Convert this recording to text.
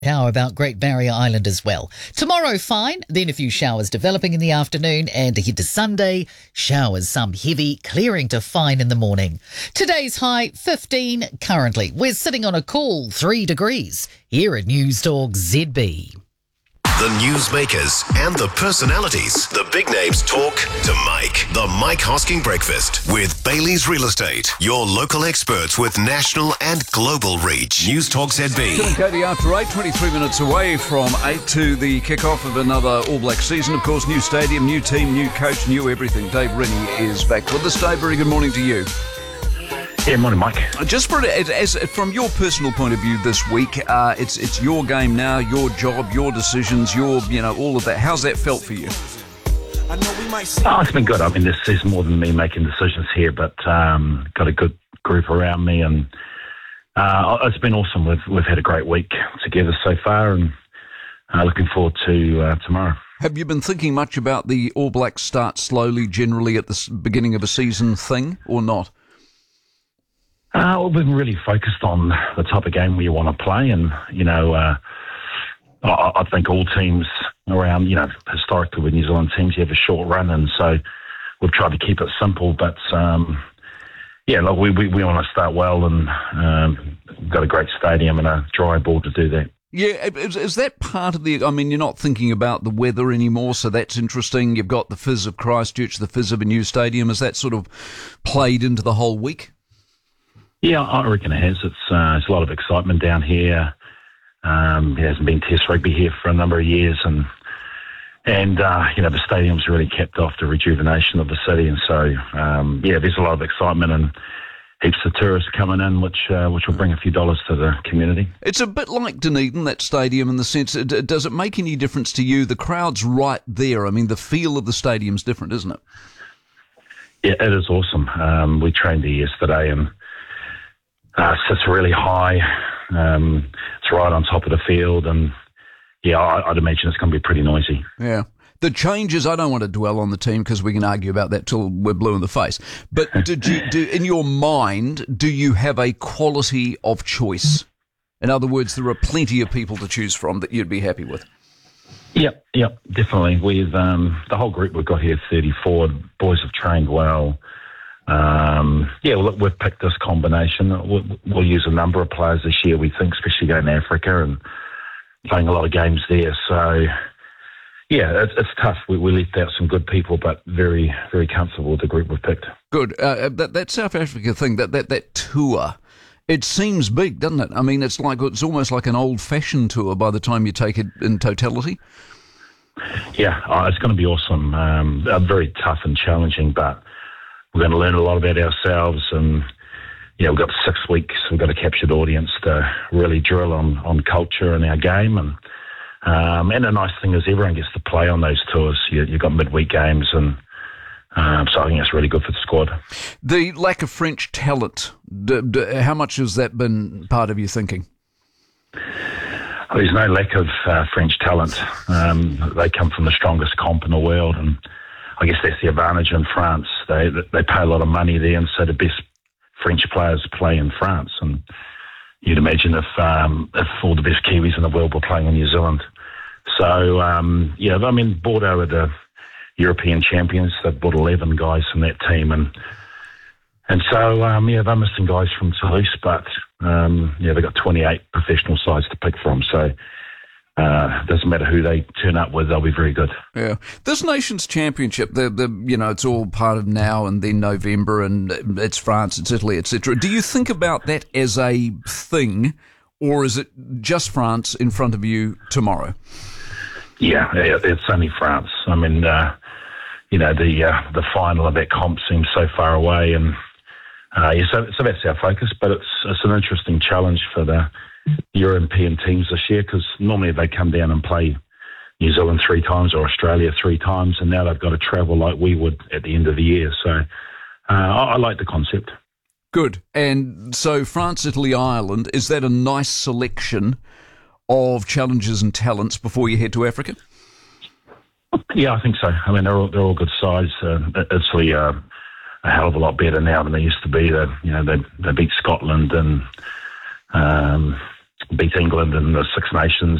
How about Great Barrier Island as well? Tomorrow, fine. Then a few showers developing in the afternoon, and ahead to Sunday, showers, some heavy, clearing to fine in the morning. Today's high, 15 currently. We're sitting on a cool 3 degrees here at News Talk ZB. The newsmakers and the personalities. The big names talk to Mike. The Mike Hosking Breakfast with Bailey's Real Estate. Your local experts with national and global reach. News Talk ZB. Dylan Katie after 8, 23 minutes away from 8 to the kick-off of another All Black season. Of course, new stadium, new team, new coach, new everything. Dave Rennie is back with us. Dave, very good morning to you. Yeah, morning, Mike. Just from your personal point of view this week, it's your game now, your job, your decisions, all of that. How's that felt for you? It's been good. I mean, this is more than me making decisions here, but got a good group around me, and it's been awesome. We've had a great week together so far, and looking forward to tomorrow. Have you been thinking much about the All Blacks start slowly, generally at the beginning of a season thing, or not? We've been really focused on the type of game we want to play, and I think all teams around, historically with New Zealand teams, you have a short run, and so we've tried to keep it simple. But we want to start well, and we've got a great stadium and a dry ball to do that. Yeah, is that part of the... I mean, you're not thinking about the weather anymore, so that's interesting. You've got the fizz of Christchurch, the fizz of a new stadium. Has that sort of played into the whole week? Yeah, I reckon it has. It's a lot of excitement down here. There hasn't been Test rugby here for a number of years, and the stadium's really kept off the rejuvenation of the city, and so there's a lot of excitement and heaps of tourists coming in, which will bring a few dollars to the community. It's a bit like Dunedin, that stadium, in the sense, does it make any difference to you? The crowd's right there. I mean, the feel of the stadium's different, isn't it? Yeah, it is awesome. We trained there yesterday, and sits really high. It's right on top of the field, and I'd imagine it's going to be pretty noisy. Yeah. The changes, I don't want to dwell on the team because we can argue about that till we're blue in the face. But in your mind, do you have a quality of choice? In other words, there are plenty of people to choose from that you'd be happy with. Yep, definitely. We've the whole group we've got here, 34 boys have trained well. We've picked this combination. We'll use a number of players this year, we think, especially going to Africa and playing a lot of games there. So, it's tough. We left out some good people, but very, very comfortable with the group we've picked. Good. That South Africa thing, that tour, it seems big, doesn't it? I mean, it's almost like an old-fashioned tour by the time you take it in totality. Yeah, it's going to be awesome. Very tough and challenging, but we're going to learn a lot about ourselves, and we've got 6 weeks. We've got a captured audience to really drill on culture and our game, and the nice thing is everyone gets to play on those tours. You've got midweek games, and so I think it's really good for the squad. The lack of French talent, how much has that been part of your thinking? There's no lack of French talent. They come from the strongest comp in the world, and I guess that's the advantage in France. They pay a lot of money there, and so the best French players play in France. And you'd imagine if all the best Kiwis in the world were playing in New Zealand. So, Bordeaux are the European champions. They've brought 11 guys from that team. And so, they're missing guys from Toulouse, but, they've got 28 professional sides to pick from. So, it doesn't matter who they turn up with, they'll be very good. Yeah. This Nations Championship, it's all part of now and then November, and it's France, it's Italy, etc. Do you think about that as a thing, or is it just France in front of you tomorrow? Yeah, it's only France. I mean, the final of that comp seems so far away, and so that's our focus. But it's an interesting challenge for the European teams this year, because normally they come down and play New Zealand 3 times or Australia 3 times, and now they've got to travel like we would at the end of the year. So I like the concept. Good. And so France, Italy, Ireland, is that a nice selection of challenges and talents before you head to Africa? Yeah, I think so. I mean, they're all good size. Italy a hell of a lot better now than they used to be. They beat Scotland, and beat England in the Six Nations